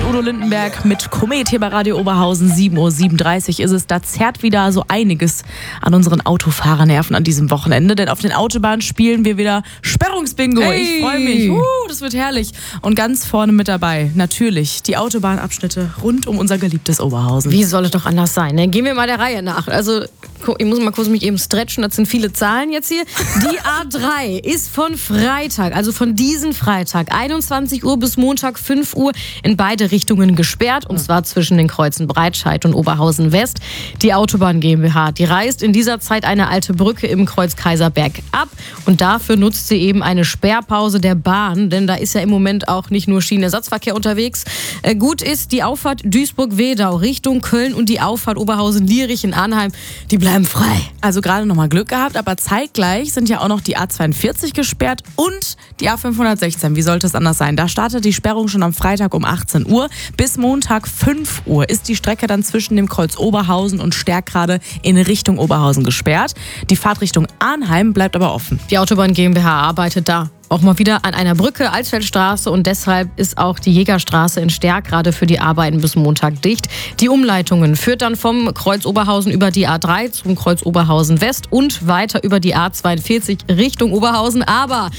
Udo Lindenberg mit Komet hier bei Radio Oberhausen. 7:37 Uhr ist es. Da zerrt wieder so einiges an unseren Autofahrernerven an diesem Wochenende. Denn auf den Autobahnen spielen wir wieder Sperrungsbingo. Hey. Ich freue mich. Das wird herrlich. Und ganz vorne mit dabei, natürlich, die Autobahnabschnitte rund um unser geliebtes Oberhausen. Wie soll es doch anders sein? Ne? Gehen wir mal der Reihe nach. Also, ich muss mal kurz mich eben stretchen. Das sind viele Zahlen jetzt hier. Die A3 ist von Freitag, also von diesem Freitag, 21 Uhr bis Montag 5 Uhr in beide Richtungen gesperrt. Und zwar zwischen den Kreuzen Breitscheid und Oberhausen West. Die Autobahn GmbH, die reißt in dieser Zeit eine alte Brücke im Kreuz Kaiserberg ab. Und dafür nutzt sie eben eine Sperrpause der Bahn. Denn da ist ja im Moment auch nicht nur Schienenersatzverkehr unterwegs. Gut ist die Auffahrt Duisburg-Wedau Richtung Köln und die Auffahrt Oberhausen-Lierich in Arnheim. Die bleiben frei. Also gerade noch mal Glück gehabt, aber zeitgleich sind ja auch noch die A42 gesperrt und die A516. Wie sollte es anders sein? Da startet die Sperrung schon am Freitag um 18 Uhr. Bis Montag 5 Uhr ist die Strecke dann zwischen dem Kreuz Oberhausen und Stärkrade in Richtung Oberhausen gesperrt. Die Fahrt Richtung Arnheim bleibt aber offen. Die Autobahn GmbH arbeitet da auch mal wieder an einer Brücke, Alsfeldstraße, und deshalb ist auch die Jägerstraße in Stärkrade für die Arbeiten bis Montag dicht. Die Umleitungen führt dann vom Kreuz Oberhausen über die A3 zum Kreuz Oberhausen West und weiter über die A42 Richtung Oberhausen. Aber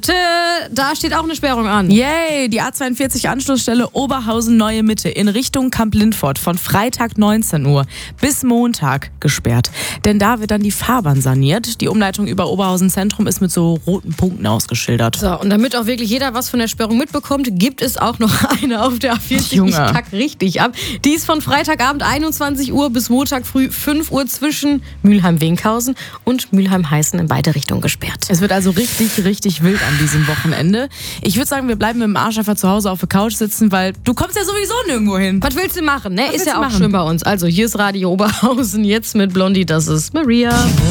da steht auch eine Sperrung an. Yay, die A42 Anschlussstelle Oberhausen Neue Mitte in Richtung Kamp-Lindfort von Freitag 19 Uhr bis Montag gesperrt. Denn da wird dann die Fahrbahn saniert. Die Umleitung über Oberhausen Zentrum ist mit so roten Punkten ausgeschildert. So, und damit auch wirklich jeder was von der Sperrung mitbekommt, gibt es auch noch eine auf der A40. Junge. Ich kack richtig ab. Die ist von Freitagabend 21 Uhr bis Montag früh 5 Uhr zwischen Mülheim-Wenkhausen und Mülheim-Heißen in beide Richtungen gesperrt. Es wird also richtig, richtig wild an diesem Wochenende. Ich würde sagen, wir bleiben mit dem Arsch einfach zu Hause auf der Couch sitzen, weil du kommst ja sowieso nirgendwo hin. Was willst du machen, ne? Was Ist ja willst du auch machen? schön bei uns. Also hier ist Radio Oberhausen, jetzt mit Blondie, das ist Maria.